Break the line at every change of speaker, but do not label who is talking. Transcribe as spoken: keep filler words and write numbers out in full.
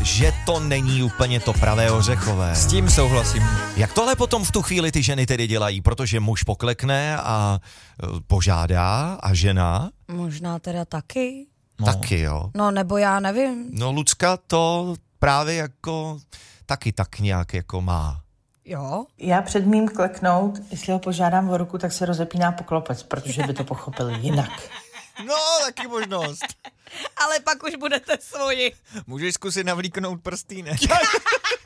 že to není úplně to pravé ořechové.
S tím souhlasím.
Jak tohle potom v tu chvíli ty ženy tedy dělají? Protože muž poklekne a e, požádá a žena?
Možná teda taky.
No. Taky, jo.
No nebo já nevím.
No Lucka to právě jako taky tak nějak jako má.
Jo?
Já před mým kleknout, jestli ho požádám o ruku, tak se rozepíná poklopec, protože by to pochopil jinak.
No, taky možnost.
Ale pak už budete svoji.
Můžeš zkusit navlíknout prstýnek.